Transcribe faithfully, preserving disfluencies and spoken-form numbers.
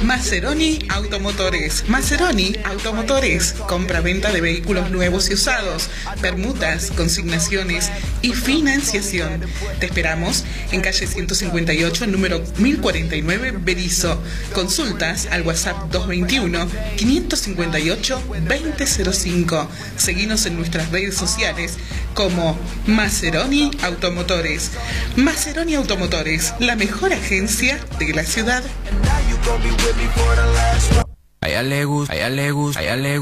Maseroni Automotores. Maseroni Automotores. Compra-venta de vehículos nuevos y usados, permutas, consignaciones y financiación. Te esperamos en calle ciento cincuenta y ocho, número mil cuarenta y nueve, Berisso. Consultas al WhatsApp dos dos uno, cinco cinco ocho, dos cero cero cinco. Seguinos en nuestras redes sociales como Maseroni Automotores. Maseroni Automotores, la mejor agencia de la ciudad. A ella le gusta, a ella le gusta, a ella le